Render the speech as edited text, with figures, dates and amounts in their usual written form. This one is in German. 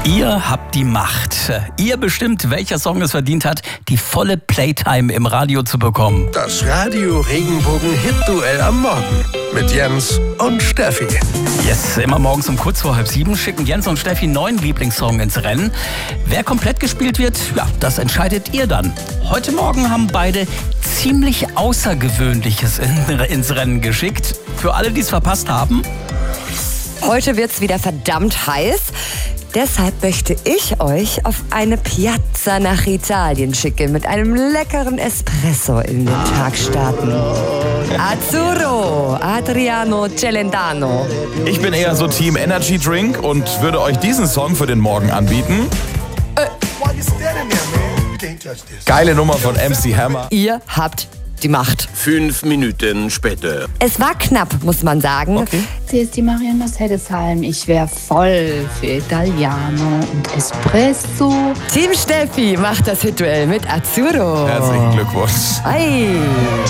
Ihr habt die Macht. Ihr bestimmt, welcher Song es verdient hat, die volle Playtime im Radio zu bekommen. Das Radio-Regenbogen-Hit-Duell am Morgen mit Jens und Steffi. Yes, immer morgens um kurz vor 6:30 schicken Jens und Steffi einen neuen Lieblingssong ins Rennen. Wer komplett gespielt wird, ja, das entscheidet ihr dann. Heute Morgen haben beide ziemlich Außergewöhnliches ins Rennen geschickt. Für alle, die es verpasst haben. Heute wird's wieder verdammt heiß. Deshalb möchte ich euch auf eine Piazza nach Italien schicken, mit einem leckeren Espresso in den Tag starten. Azzurro, Adriano Celentano. Ich bin eher so Team Energy Drink und würde euch diesen Song für den Morgen anbieten. Geile Nummer von MC Hammer. Ihr habt die Macht. 5 Minuten später. Es war knapp, muss man sagen. Okay. Hier ist die Marianne aus Heddesheim. Ich wäre voll für Italiano und Espresso. Team Steffi macht das Hit-Duell mit Azzurro. Herzlichen Glückwunsch. Ei.